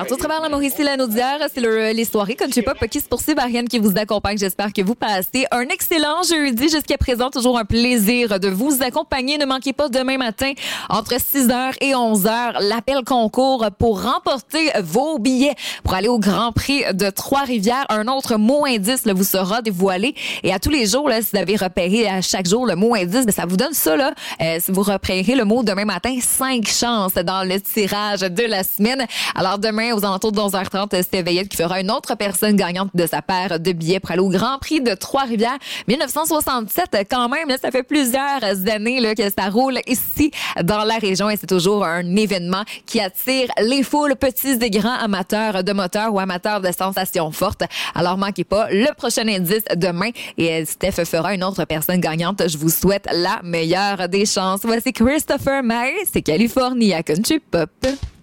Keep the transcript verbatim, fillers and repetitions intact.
Partout à travers la Mauricie et la Naudière, c'est le, les soirées Country Pop qui se poursuivent. Ariane qui vous accompagne. J'espère que vous passez un excellent jeudi. Jusqu'à présent, toujours un plaisir de vous accompagner. Ne manquez pas demain matin, entre six heures et onze heures, l'appel concours pour remporter vos billets pour aller au Grand Prix de Trois-Rivières. Un autre mot indice là, vous sera dévoilé. Et à tous les jours, là, si vous avez repéré à chaque jour le mot indice, ben, ça vous donne ça. Là. Euh, si vous repérez le mot demain matin, cinq chances dans le tirage de la semaine. Alors demain, aux alentours de onze heures trente, c'est Veillette qui fera une autre personne gagnante de sa paire de billets pour aller au Grand Prix de Trois-Rivières. dix-neuf cent soixante-sept, quand même, là, ça fait plusieurs années là, que ça roule ici dans la région et c'est toujours un événement qui attire les foules, petits et grands amateurs de moteurs ou amateurs de sensations fortes. Alors manquez pas le prochain indice demain et Steph fera une autre personne gagnante. Je vous souhaite la meilleure des chances. Voici Christopher Maé, c'est Californie à Country Pop.